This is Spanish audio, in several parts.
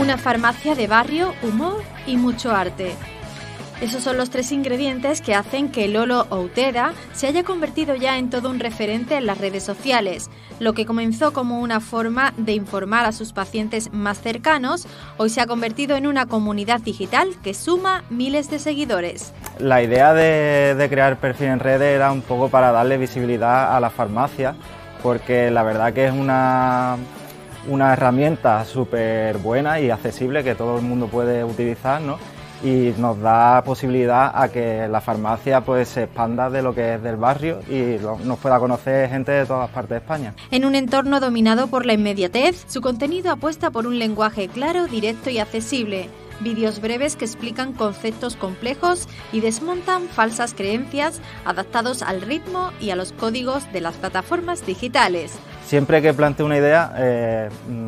Una farmacia de barrio, humor y mucho arte. Esos son los 3 ingredientes que hacen que Lolo Outeda se haya convertido ya en todo un referente en las redes sociales. Lo que comenzó como una forma de informar a sus pacientes más cercanos, hoy se ha convertido en una comunidad digital que suma miles de seguidores. La idea de crear perfil en redes era un poco para darle visibilidad a la farmacia, porque la verdad que es una herramienta súper buena y accesible que todo el mundo puede utilizar, ¿no? Y nos da posibilidad a que la farmacia pues se expanda de lo que es del barrio y nos pueda conocer gente de todas partes de España. En un entorno dominado por la inmediatez, su contenido apuesta por un lenguaje claro, directo y accesible. Vídeos breves que explican conceptos complejos y desmontan falsas creencias adaptados al ritmo y a los códigos de las plataformas digitales. Siempre que planteo una idea,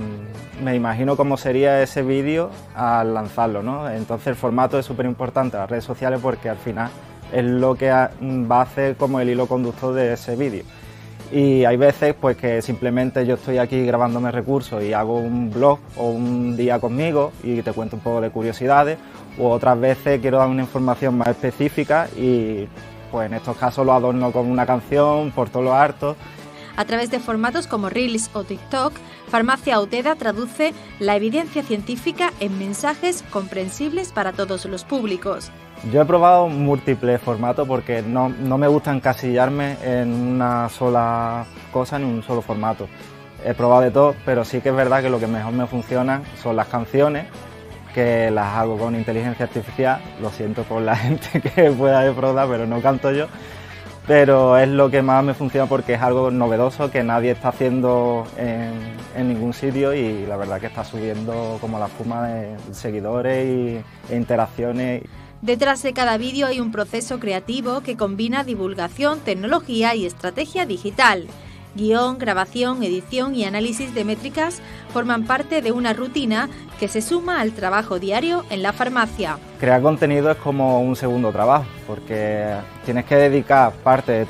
me imagino cómo sería ese vídeo al lanzarlo, ¿no? Entonces el formato es súper importante en las redes sociales porque al final es lo que va a hacer como el hilo conductor de ese vídeo. Y hay veces pues que simplemente yo estoy aquí grabándome recursos y hago un blog o un día conmigo y te cuento un poco de curiosidades, o otras veces quiero dar una información más específica y pues en estos casos lo adorno con una canción por todos los hartos. A través de formatos como Reels o TikTok, Farmacia Outeda traduce la evidencia científica en mensajes comprensibles para todos los públicos. Yo he probado múltiples formatos porque no me gusta encasillarme en una sola cosa, en un solo formato. He probado de todo, pero sí que es verdad que lo que mejor me funciona son las canciones, que las hago con inteligencia artificial. Lo siento por la gente que pueda de probar, pero no canto yo. Pero es lo que más me funciona porque es algo novedoso que nadie está haciendo en ningún sitio y la verdad que está subiendo como la espuma de seguidores e interacciones. Detrás de cada vídeo hay un proceso creativo que combina divulgación, tecnología y estrategia digital. Guión, grabación, edición y análisis de métricas forman parte de una rutina que se suma al trabajo diario en la farmacia. Crear contenido es como un segundo trabajo, porque tienes que dedicar parte